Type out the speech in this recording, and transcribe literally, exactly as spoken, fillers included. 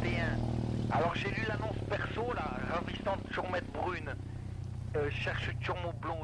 et un. Alors j'ai lu l'annonce perso, là, ravissante turmette brune. Euh, cherche turmeau blond